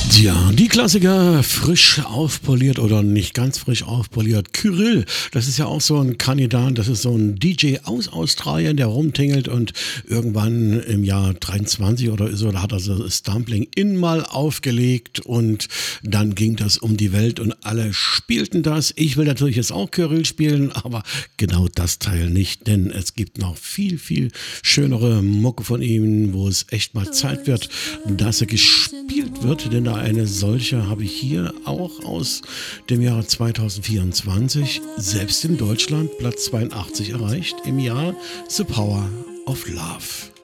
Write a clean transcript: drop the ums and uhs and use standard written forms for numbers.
Ja, die Klassiker frisch aufpoliert oder nicht ganz frisch aufpoliert. Kyrill, das ist ja auch so ein Kandidat, das ist so ein DJ aus Australien, der rumtingelt und irgendwann im Jahr 23 oder so, da hat er so Stumbling In mal aufgelegt und dann ging das um die Welt und alle spielten das. Ich will natürlich jetzt auch Kyrill spielen, aber genau das Teil nicht, denn es gibt noch viel, viel schönere Mucke von ihm, wo es echt mal Zeit wird, dass er gespielt wird, denn eine solche habe ich hier auch aus dem Jahr 2024, selbst in Deutschland Platz 82 erreicht im Jahr The Power of Love.